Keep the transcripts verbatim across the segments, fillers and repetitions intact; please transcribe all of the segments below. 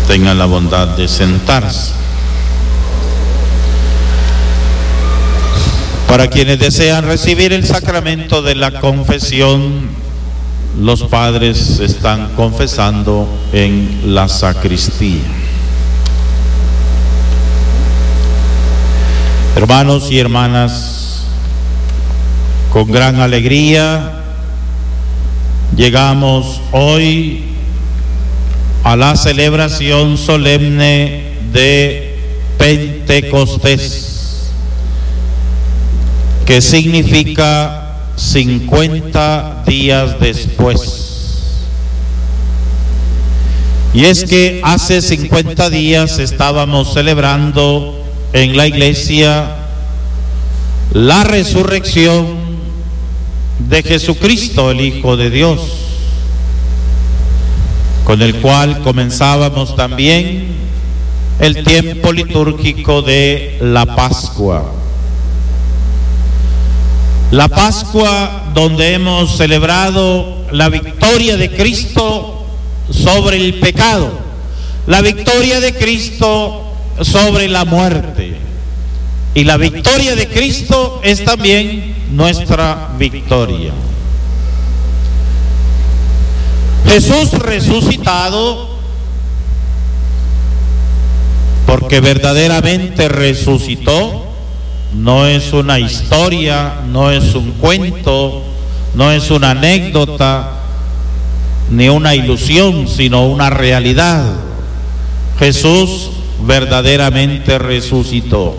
Tengan la bondad de sentarse. Para quienes desean recibir el sacramento de la confesión, los padres están confesando en la sacristía. Hermanos y hermanas, con gran alegría llegamos hoy a la celebración solemne de Pentecostés, que significa cincuenta días después. Y es que hace cincuenta días estábamos celebrando en la iglesia la resurrección de Jesucristo, el Hijo de Dios, con el cual comenzábamos también el tiempo litúrgico de la Pascua. La Pascua donde hemos celebrado la victoria de Cristo sobre el pecado, la victoria de Cristo sobre la muerte. Y la victoria de Cristo es también nuestra victoria. Jesús resucitado, porque verdaderamente resucitó, no es una historia, no es un cuento, no es una anécdota, ni una ilusión, sino una realidad. Jesús verdaderamente resucitó.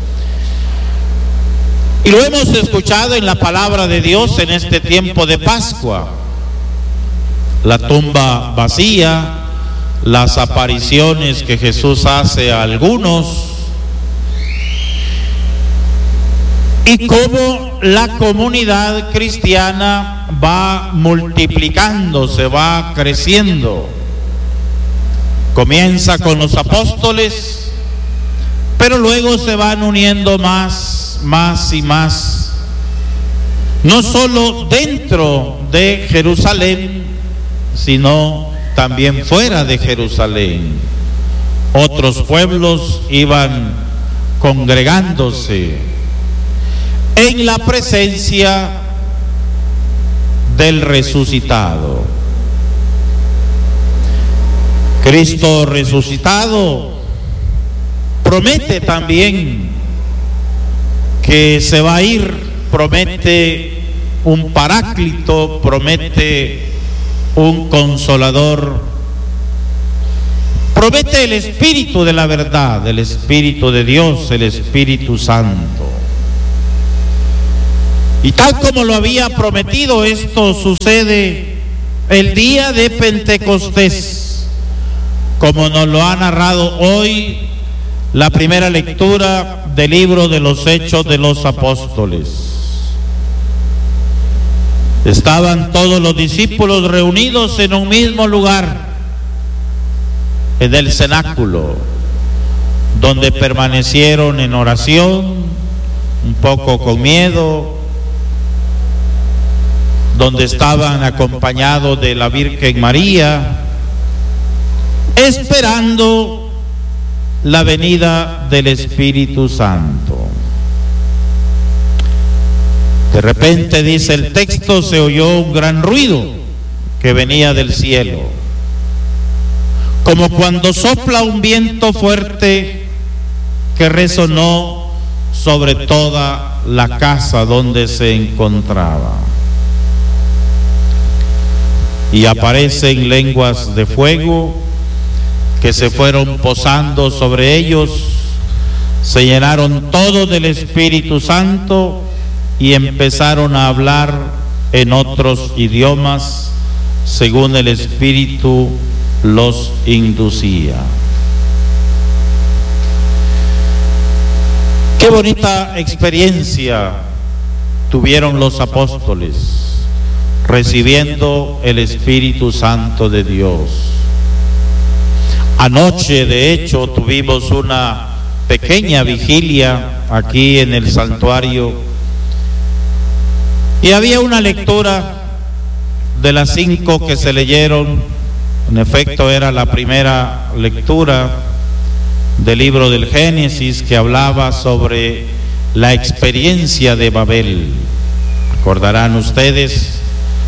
Y lo hemos escuchado en la palabra de Dios en este tiempo de Pascua. La tumba vacía, las apariciones que Jesús hace a algunos, y cómo la comunidad cristiana va multiplicándose, va creciendo. Comienza con los apóstoles, pero luego se van uniendo más, más y más. No solo dentro de Jerusalén, sino también fuera de Jerusalén. Otros pueblos iban congregándose en la presencia del resucitado. Cristo resucitado promete también que se va a ir, promete un paráclito, promete un consolador, promete el Espíritu de la verdad, el Espíritu de Dios, el Espíritu Santo. Y tal como lo había prometido, esto sucede el día de Pentecostés, como nos lo ha narrado hoy la primera lectura del libro de los Hechos de los Apóstoles. Estaban todos los discípulos reunidos en un mismo lugar, en el cenáculo, donde permanecieron en oración, un poco con miedo, donde estaban acompañados de la Virgen María, esperando la venida del Espíritu Santo. De repente, dice el texto, se oyó un gran ruido que venía del cielo, como cuando sopla un viento fuerte, que resonó sobre toda la casa donde se encontraba. Y aparecen lenguas de fuego que se fueron posando sobre ellos, se llenaron todos del Espíritu Santo y empezaron a hablar en otros idiomas según el Espíritu los inducía. Qué bonita experiencia tuvieron los apóstoles recibiendo el Espíritu Santo de Dios. Anoche, de hecho, tuvimos una pequeña vigilia aquí en el santuario y había una lectura de las cinco que se leyeron En efecto, era la primera lectura del libro del Génesis, que hablaba sobre la experiencia de Babel. Recordarán ustedes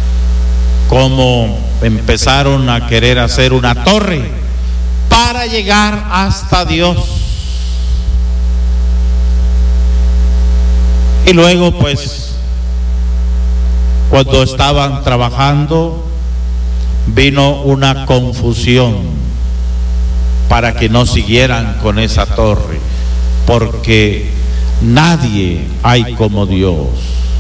cómo empezaron a querer hacer una torre para llegar hasta Dios. Y luego, pues, cuando estaban trabajando, vino una confusión para que no siguieran con esa torre, porque nadie hay como Dios.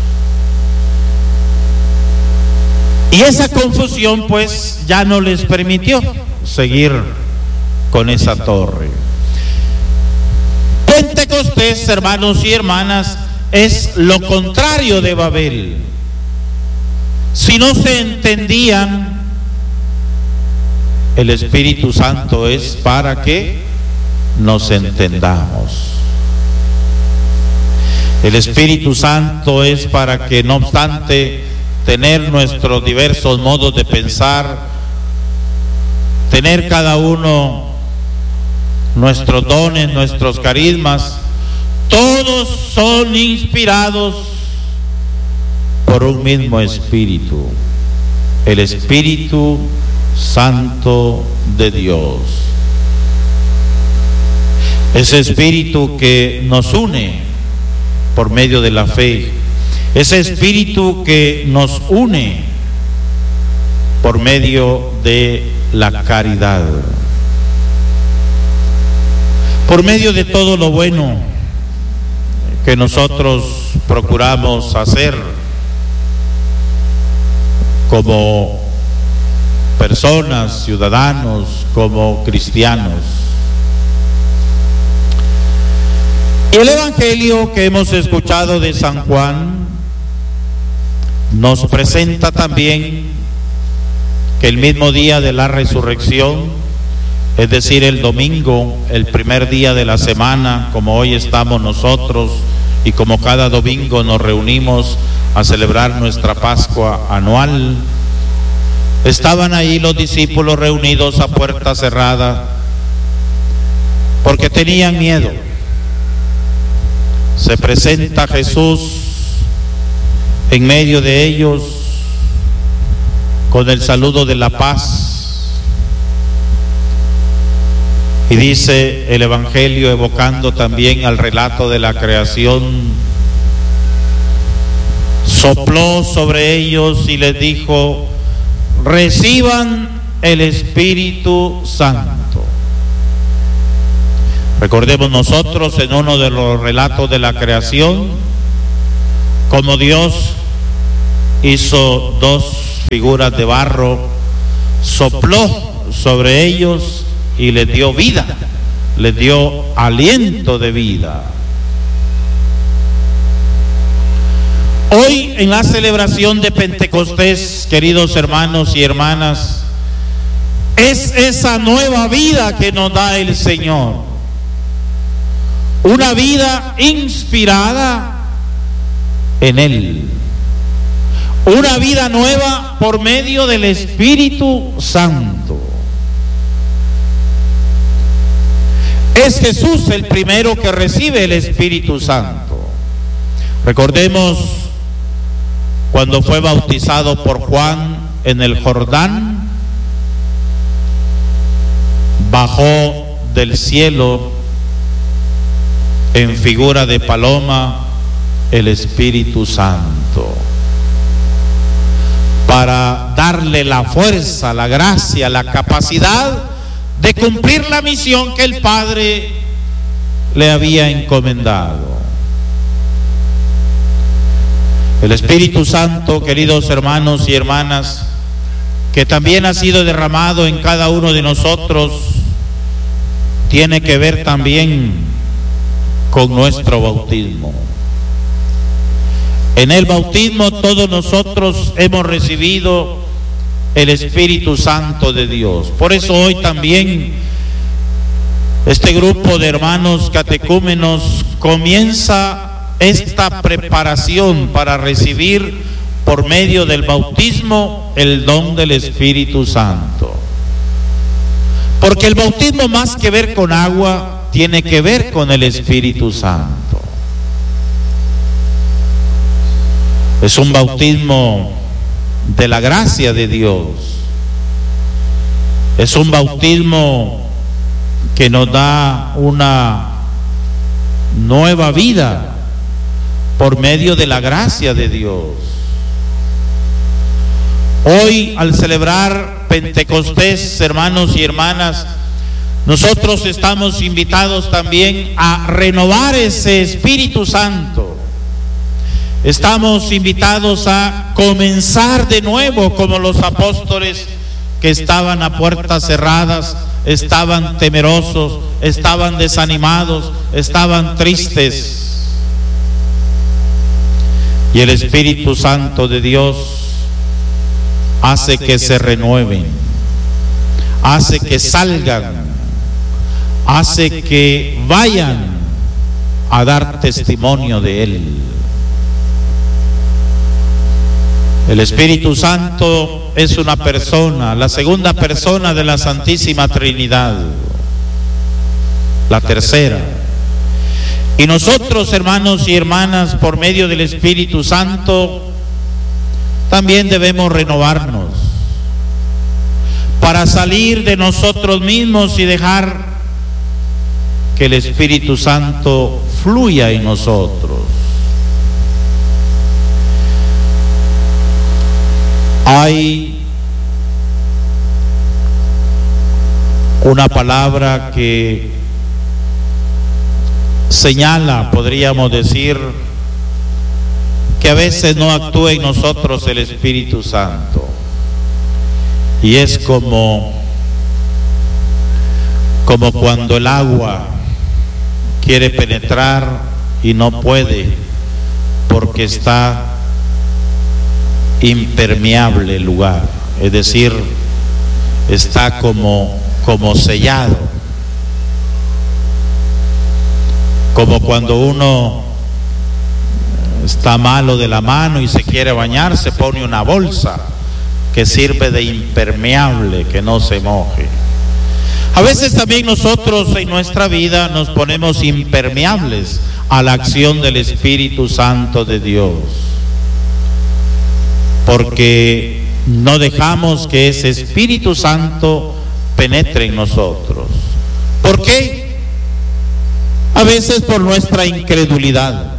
Y esa confusión, pues, ya no les permitió seguir con esa torre. Pentecostés, hermanos y hermanas, es lo contrario de Babel. Si no se entendían, el Espíritu Santo es para que nos entendamos. El Espíritu Santo es para que, no obstante tener nuestros diversos modos de pensar, tener cada uno nuestros dones, nuestros carismas, todos son inspirados por un mismo Espíritu, el Espíritu Santo de Dios. Ese Espíritu que nos une por medio de la fe, ese Espíritu que nos une por medio de la caridad, por medio de todo lo bueno que nosotros procuramos hacer como personas, ciudadanos, como cristianos. Y el Evangelio que hemos escuchado de San Juan nos presenta también que el mismo día de la resurrección, es decir, el domingo, el primer día de la semana, como hoy estamos nosotros y como cada domingo nos reunimos a celebrar nuestra Pascua anual, estaban ahí los discípulos reunidos a puerta cerrada porque tenían miedo. Se presenta Jesús en medio de ellos con el saludo de la paz. Y dice el Evangelio, evocando también al relato de la creación, sopló sobre ellos y les dijo: reciban el Espíritu Santo. Recordemos nosotros en uno de los relatos de la creación, como Dios hizo dos figuras de barro, sopló sobre ellos y les dio vida, les dio aliento de vida. Hoy, en la celebración de Pentecostés, queridos hermanos y hermanas, es esa nueva vida que nos da el Señor, una vida inspirada en Él, una vida nueva por medio del Espíritu Santo. Es Jesús el primero que recibe el Espíritu Santo. Recordemos cuando fue bautizado por Juan en el Jordán, bajó del cielo en figura de paloma el Espíritu Santo para darle la fuerza, la gracia, la capacidad de cumplir la misión que el Padre le había encomendado. El Espíritu Santo, queridos hermanos y hermanas, que también ha sido derramado en cada uno de nosotros, tiene que ver también con nuestro bautismo. En el bautismo todos nosotros hemos recibido el Espíritu Santo de Dios. Por eso hoy también este grupo de hermanos catecúmenos comienza esta preparación para recibir por medio del bautismo el don del Espíritu Santo. Porque el bautismo, más que ver con agua, tiene que ver con el Espíritu Santo. Es un bautismo de la gracia de Dios. Es un bautismo que nos da una nueva vida por medio de la gracia de Dios. Hoy, al celebrar Pentecostés, hermanos y hermanas, nosotros estamos invitados también a renovar ese Espíritu Santo. Estamos invitados a comenzar de nuevo como los apóstoles que estaban a puertas cerradas, estaban temerosos, estaban desanimados, estaban tristes. Y el Espíritu Santo de Dios hace que se renueven, hace que salgan, hace que vayan a dar testimonio de Él. El Espíritu Santo es una persona, la segunda persona de la Santísima Trinidad, la tercera. Y nosotros, hermanos y hermanas, por medio del Espíritu Santo, también debemos renovarnos para salir de nosotros mismos y dejar que el Espíritu Santo fluya en nosotros. Hay una palabra que señala, podríamos decir, que a veces no actúa en nosotros el Espíritu Santo, y es como como cuando el agua quiere penetrar y no puede porque está impermeable el lugar, es decir, está como como sellado, como cuando uno está malo de la mano y se quiere bañar, se pone una bolsa que sirve de impermeable, que no se moje. A veces también nosotros en nuestra vida nos ponemos impermeables a la acción del Espíritu Santo de Dios, porque no dejamos que ese Espíritu Santo penetre en nosotros. ¿Por qué? A veces por nuestra incredulidad,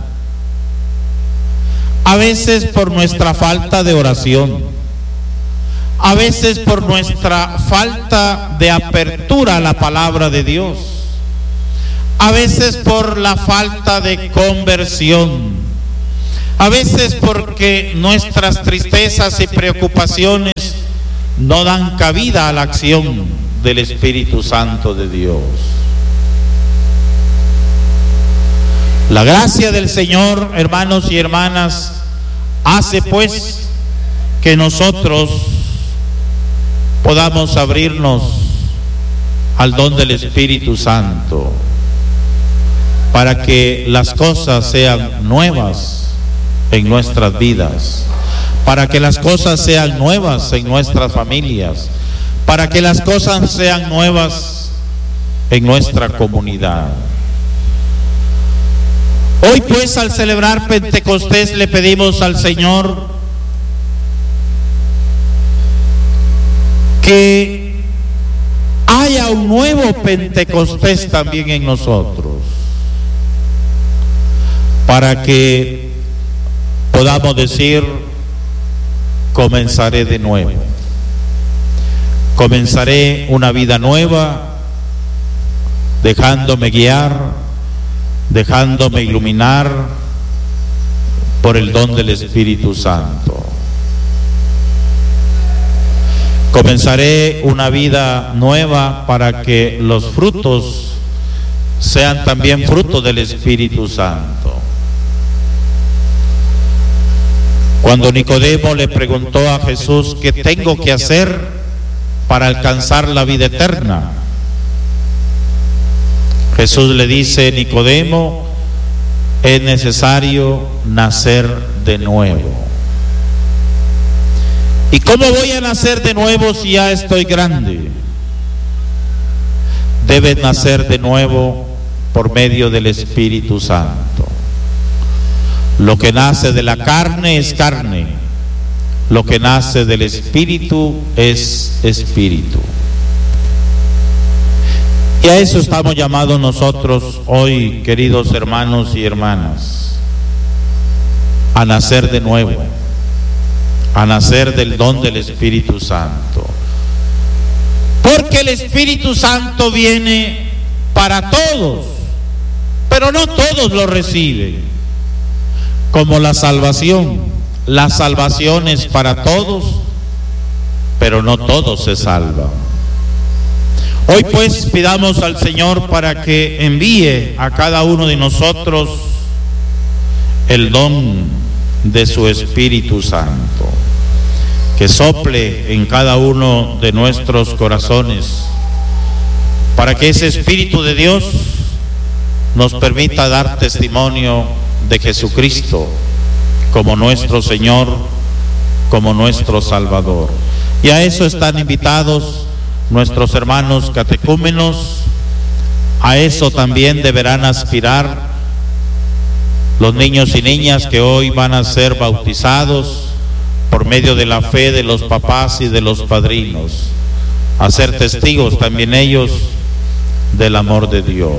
a veces por nuestra falta de oración, a veces por nuestra falta de apertura a la palabra de Dios, a veces por la falta de conversión, a veces porque nuestras tristezas y preocupaciones no dan cabida a la acción del Espíritu Santo de Dios. La gracia del Señor, hermanos y hermanas, hace pues que nosotros podamos abrirnos al don del Espíritu Santo para que las cosas sean nuevas en nuestras vidas, para que las cosas sean nuevas en nuestras familias, para que las cosas sean nuevas en nuestra comunidad. Hoy pues, al celebrar Pentecostés, le pedimos al Señor que haya un nuevo Pentecostés también en nosotros, para que podamos decir: comenzaré de nuevo, comenzaré una vida nueva, dejándome guiar, dejándome iluminar por el don del Espíritu Santo. Comenzaré una vida nueva para que los frutos sean también frutos del Espíritu Santo. Cuando Nicodemo le preguntó a Jesús: ¿qué tengo que hacer para alcanzar la vida eterna? Jesús le dice: Nicodemo, es necesario nacer de nuevo. ¿Y cómo voy a nacer de nuevo si ya estoy grande? deben nacer de nuevo por medio del Espíritu Santo. Lo que nace de la carne es carne, lo que nace del Espíritu es espíritu. Y a eso estamos llamados nosotros hoy, queridos hermanos y hermanas, a nacer de nuevo, a nacer del don del Espíritu Santo. Porque el Espíritu Santo viene para todos, pero no todos lo reciben. Como la salvación, la salvación es para todos, pero no todos se salvan. Hoy pues pidamos al Señor para que envíe a cada uno de nosotros el don de su Espíritu Santo, que sople en cada uno de nuestros corazones, para que ese Espíritu de Dios nos permita dar testimonio de Jesucristo como nuestro Señor, como nuestro Salvador. Y a eso están invitados nuestros hermanos catecúmenos, a eso también deberán aspirar los niños y niñas que hoy van a ser bautizados por medio de la fe de los papás y de los padrinos, a ser testigos también ellos del amor de Dios.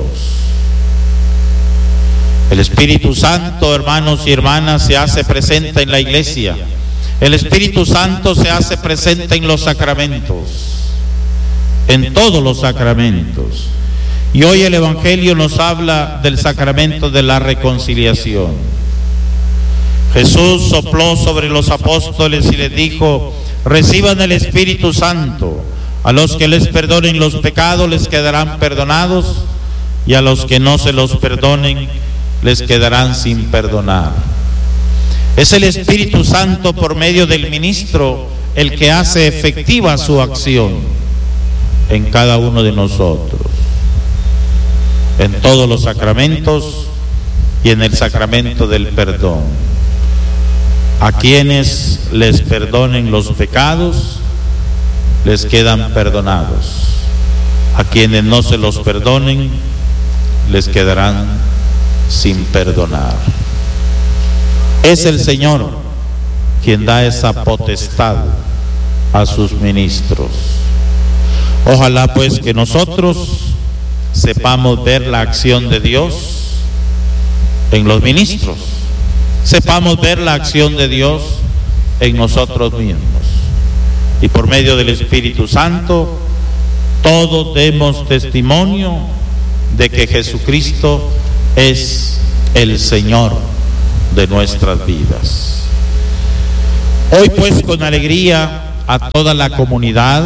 El Espíritu Santo, hermanos y hermanas, se hace presente en la iglesia. El Espíritu Santo se hace presente en los sacramentos, en todos los sacramentos. Y hoy el Evangelio nos habla del sacramento de la reconciliación. Jesús sopló sobre los apóstoles y les dijo: reciban el Espíritu Santo. A los que les perdonen los pecados les quedarán perdonados, y a los que no se los perdonen les quedarán sin perdonar. Es el Espíritu Santo, por medio del ministro, el que hace efectiva su acción en cada uno de nosotros, en todos los sacramentos y en el sacramento del perdón. A quienes les perdonen los pecados les quedan perdonados, a quienes no se los perdonen les quedarán sin perdonar. Es el Señor quien da esa potestad a sus ministros. Ojalá pues que nosotros sepamos ver la acción de Dios en los ministros, sepamos ver la acción de Dios en nosotros mismos, y por medio del Espíritu Santo todos demos testimonio de que Jesucristo es el Señor de nuestras vidas. Hoy pues, con alegría a toda la comunidad,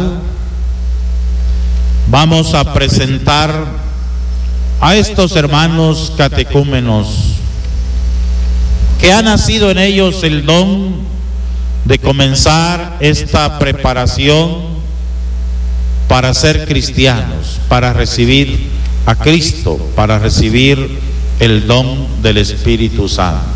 vamos a presentar a estos hermanos catecúmenos que ha nacido en ellos el don de comenzar esta preparación para ser cristianos, para recibir a Cristo, para recibir el don del Espíritu Santo.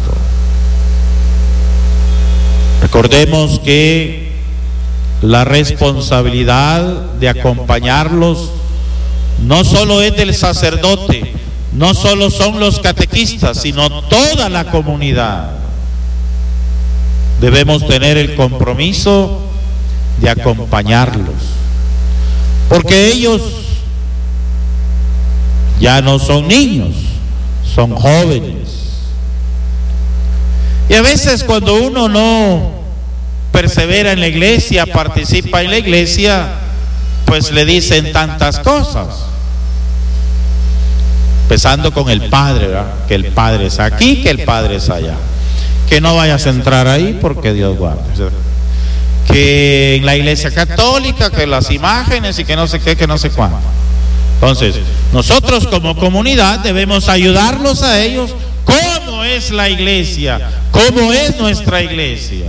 Recordemos que la responsabilidad de acompañarlos no solo es del sacerdote, no solo son los catequistas, sino toda la comunidad. Debemos tener el compromiso de acompañarlos, porque ellos ya no son niños, son jóvenes. Y a veces cuando uno no persevera en la iglesia, participa en la iglesia, pues le dicen tantas cosas, empezando con el padre, ¿verdad? Que el padre es aquí, que el padre es allá, que no vayas a entrar ahí porque Dios guarda, que en la iglesia católica, que las imágenes y que no sé qué, que no sé cuánto. Entonces, nosotros como comunidad debemos ayudarlos a ellos. ¿Cómo es la iglesia? ¿Cómo es nuestra iglesia?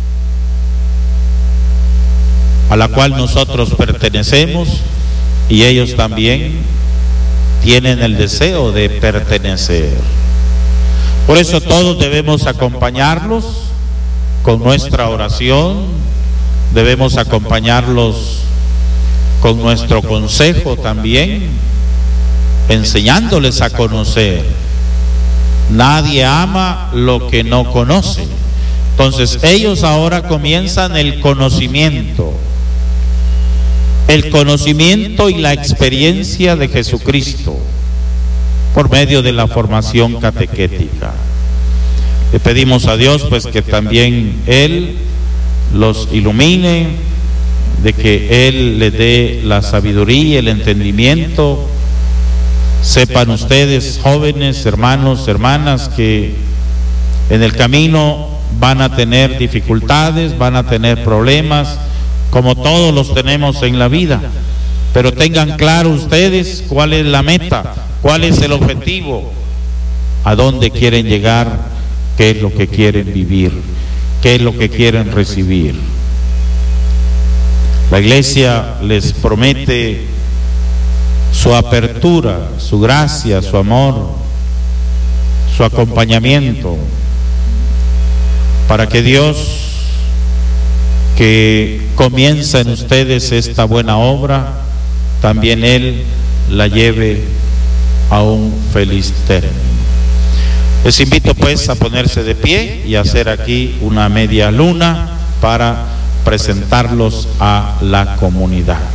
A la cual nosotros pertenecemos, y ellos también tienen el deseo de pertenecer. Por eso todos debemos acompañarlos con nuestra oración, debemos acompañarlos con nuestro consejo también, enseñándoles a conocer. Nadie ama lo que no conoce. Entonces ellos ahora comienzan el conocimiento, el conocimiento y la experiencia de Jesucristo por medio de la formación catequética. Le pedimos a Dios pues que también Él los ilumine, de que Él les dé la sabiduría, el entendimiento. Sepan ustedes, jóvenes, hermanos, hermanas, que en el camino van a tener dificultades, van a tener problemas, como todos los tenemos en la vida, pero tengan claro ustedes cuál es la meta, cuál es el objetivo, a dónde quieren llegar, qué es lo que quieren vivir, qué es lo que quieren recibir. La Iglesia les promete su apertura, su gracia, su amor, su acompañamiento, para que Dios, que comienza en ustedes esta buena obra, también Él la lleve a un feliz término. Les invito pues a ponerse de pie y hacer aquí una media luna para presentarlos a la comunidad.